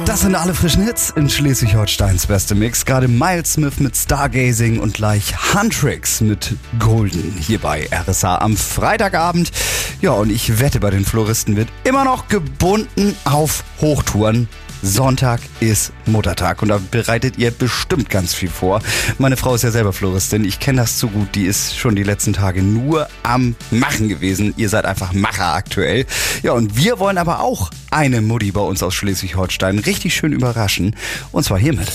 Das sind alle frischen Hits in Schleswig-Holsteins beste Mix. Gerade Miles Smith mit Stargazing und gleich Huntrix mit Golden hier bei RSH am Freitagabend. Ja, und ich wette, bei den Floristen wird immer noch gebunden auf Hochtouren. Sonntag ist Muttertag und da bereitet ihr bestimmt ganz viel vor. Meine Frau ist ja selber Floristin, ich kenne das zu gut, die ist schon die letzten Tage nur am Machen gewesen. Ihr seid einfach Macher aktuell. Ja, und wir wollen aber auch eine Mutti bei uns aus Schleswig-Holstein richtig schön überraschen, und zwar hiermit.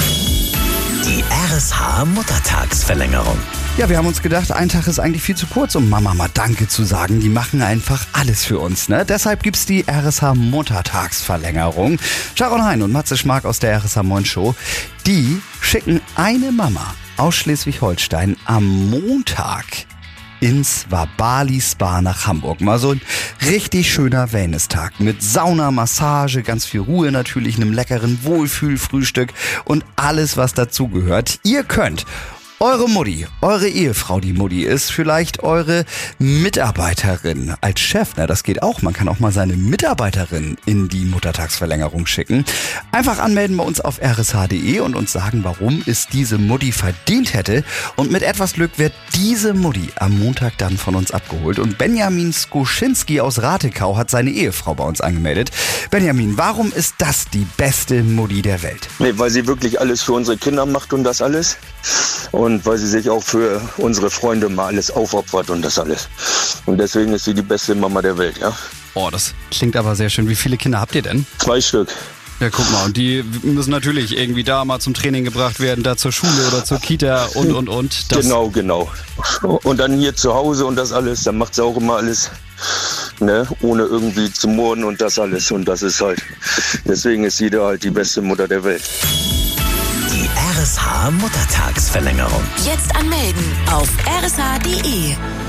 Die RSH-Muttertagsverlängerung. Ja, wir haben uns gedacht, ein Tag ist eigentlich viel zu kurz, um Mama mal Danke zu sagen. Die machen einfach alles für uns, ne? Deshalb gibt's die RSH-Muttertagsverlängerung. Sharon Hein und Matze Schmark aus der RSH Moin Show, die schicken eine Mama aus Schleswig-Holstein am Montag ins Wabali Spa nach Hamburg. Mal so ein richtig schöner Wellness-Tag mit Sauna, Massage, ganz viel Ruhe natürlich, einem leckeren Wohlfühlfrühstück und alles, was dazugehört. Ihr könnt eure Mutti, eure Ehefrau, die Mutti ist, vielleicht eure Mitarbeiterin als Chef, das geht auch. Man kann auch mal seine Mitarbeiterin in die Muttertagsverlängerung schicken. Einfach anmelden bei uns auf rsh.de und uns sagen, warum es diese Mutti verdient hätte. Und mit etwas Glück wird diese Mutti am Montag dann von uns abgeholt. Und Benjamin Skoschinski aus Ratekau hat seine Ehefrau bei uns angemeldet. Benjamin, warum ist das die beste Mutti der Welt? Nee, weil sie wirklich alles für unsere Kinder macht und das alles. Und weil sie sich auch für unsere Freunde mal alles aufopfert und das alles. Und deswegen ist sie die beste Mama der Welt, ja. Oh, das klingt aber sehr schön. Wie viele Kinder habt ihr denn? 2 Stück. Ja, guck mal, und die müssen natürlich irgendwie da mal zum Training gebracht werden, da zur Schule oder zur Kita und. Das Genau. Und dann hier zu Hause und das alles, dann macht sie auch immer alles, ne, ohne irgendwie zu murren und das alles. Und das ist halt, deswegen ist sie da halt die beste Mutter der Welt. Die RSH-Muttertagsverlängerung. Jetzt anmelden auf rsh.de.